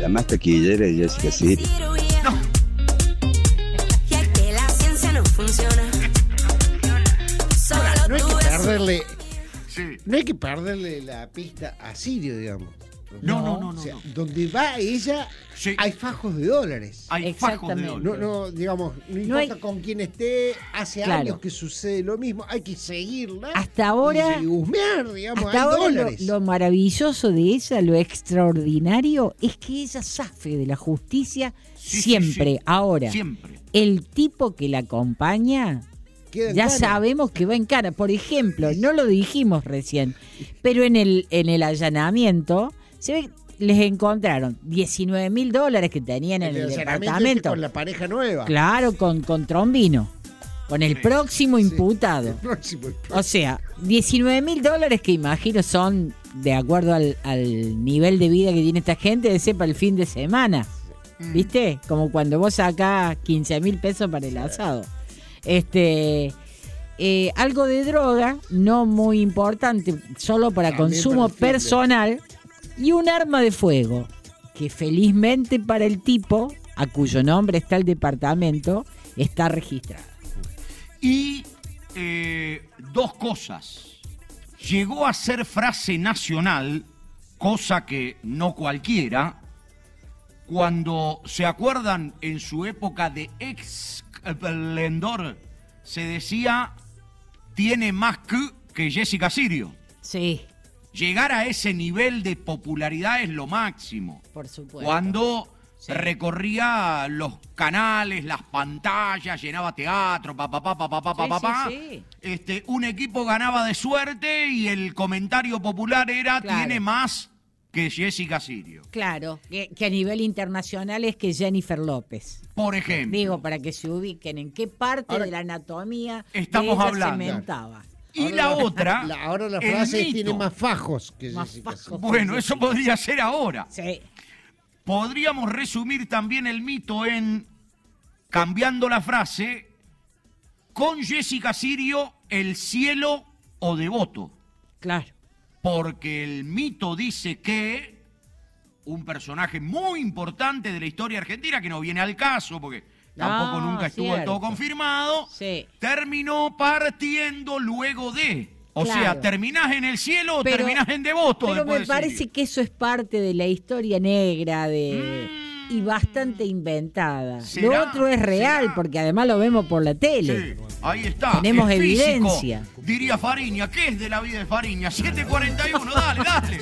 La más taquillera es Jessica Sirio. No. Ahora, no hay que perderle, Sí. no hay que perderle la pista a Sirio, digamos. No. O sea, donde va ella, Sí. hay fajos de dólares. Hay fajos de Exactamente. dólares. No, digamos, no No importa hay- con quién esté, hace Claro. años que sucede lo mismo, hay que seguirla. Hasta ahora- y husmear, digamos, Hasta hay ahora dólares. lo maravilloso de ella, lo extraordinario, es que ella zafe de la justicia Sí, siempre. sí. Ahora, Siempre. el tipo que la acompaña, Queda en ya cana. sabemos que va en cara. Por ejemplo, no lo dijimos recién, pero en el allanamiento se ve que les encontraron $19,000 que tenían en el allanamiento departamento. con la pareja nueva. Claro, con Trombino, con el próximo imputado. El próximo. O sea, $19,000 que imagino son, de acuerdo al nivel de vida que tiene esta gente, de ser para el fin de semana. ¿Viste? Como cuando vos sacás 15,000 pesos para el asado. Algo de droga, no muy importante, solo para También consumo para el fin de- personal, y un arma de fuego, que felizmente para el tipo, a cuyo nombre está el departamento, está registrada. Y dos cosas. Llegó a ser frase nacional, cosa que no cualquiera, cuando se acuerdan en su época de esplendor, se decía, tiene más que Jessica Sirio. Sí, Llegar a ese nivel de popularidad es lo máximo. por supuesto. Cuando Sí. recorría los canales, las pantallas, llenaba teatro, Sí. un equipo ganaba de suerte y el comentario popular era Claro. tiene más que Jessica Sirio. Claro, que a nivel internacional es que Jennifer López. Por ejemplo. Digo, para que se ubiquen en qué parte Ahora, de la anatomía estamos ella hablando. cementaba. Y la otra, Ahora la el frase mito. tiene más fajos que Más Jessica fajos. Sirio. Bueno, eso podría ser ahora. Sí, Podríamos resumir también el mito en, cambiando la frase, con Jessica Sirio, el cielo o devoto. claro. Porque el mito dice que un personaje muy importante de la historia argentina, que no viene al caso, porque tampoco No, nunca estuvo del todo cierto. confirmado, Sí. terminó partiendo luego de. O Claro. sea, ¿terminás en el cielo o Pero- terminás en devoto? Pero después me de parece Sirio? que eso es parte de la historia negra y bastante inventada. ¿Será? Lo otro es real, ¿Será? porque además lo vemos por la tele. Sí, ahí está. Tenemos es físico, evidencia. diría Fariña. ¿Qué es de la vida de Fariña? 7:41, dale, dale.